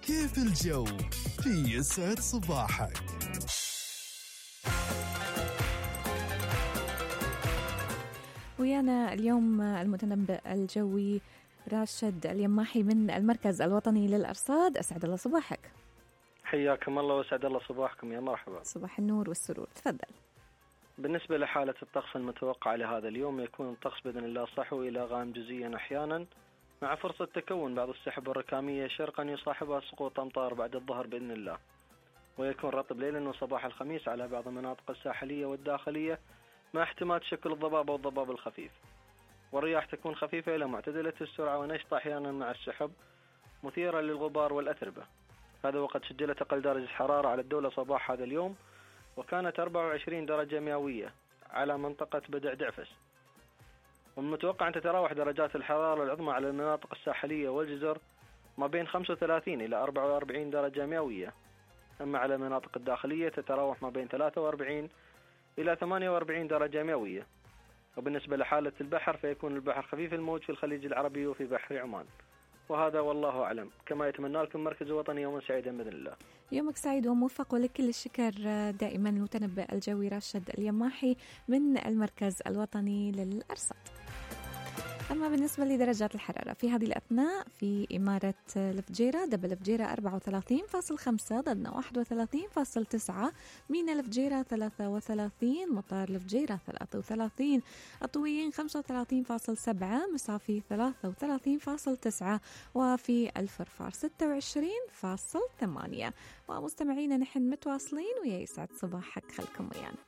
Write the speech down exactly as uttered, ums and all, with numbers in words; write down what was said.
كيف الجو في يسعد صباحك. ويانا اليوم المتنبئ الجوي راشد اليماحي من المركز الوطني للأرصاد. أسعد الله صباحك. حياكم الله وسعد الله صباحكم. يا مرحبا. صباح النور والسرور. تفضل. بالنسبة لحالة الطقس المتوقعة لهذا اليوم، يكون الطقس بإذن الله صحو إلى غائم جزئيا أحيانا، مع فرصة تكون بعض السحب الركامية شرقا يصاحبها سقوط أمطار بعد الظهر بإذن الله، ويكون رطب ليلا وصباح الخميس على بعض المناطق الساحلية والداخلية، مع احتمال تشكل الضباب والضباب الخفيف. والرياح تكون خفيفة إلى معتدلة السرعة ونشطة أحيانا مع السحب، مثيرة للغبار والأتربة. هذا وقد سجلت أقل درجة حرارة على الدولة صباح هذا اليوم، وكانت أربعة وعشرين درجة مئوية على منطقة بدع دعفس. ومن المتوقع أن تتراوح درجات الحرارة العظمى على المناطق الساحلية والجزر ما بين خمسة وثلاثين إلى أربعة وأربعين درجة مئوية، أما على المناطق الداخلية تتراوح ما بين ثلاثة وأربعين إلى ثمانية وأربعين درجة مئوية. وبالنسبة لحالة البحر، فيكون البحر خفيف الموج في الخليج العربي وفي بحر عمان. وهذا والله أعلم. كما يتمنى لكم مركز وطني يوما سعيدا بإذن الله. يومك سعيد وموفق، ولكل الشكر دائما المتنبئ الجوي راشد اليماحي من المركز الوطني للأرصاد. أما بالنسبة لدرجات الحرارة في هذه الأثناء، في إمارة الفجيرة دبل الفجيرة أربعة وثلاثين فاصلة خمسة، ضدنا واحد وثلاثين فاصلة تسعة، مينا الفجيرة ثلاثة وثلاثين، مطار الفجيرة ثلاثة وثلاثين، الطويين خمسة وثلاثين فاصلة سبعة، مصافي ثلاثة وثلاثين فاصلة تسعة، وفي الفرفار ستة وعشرين فاصلة ثمانية. ومستمعينا نحن متواصلين، ويسعد صباحك. خلكم ويانا.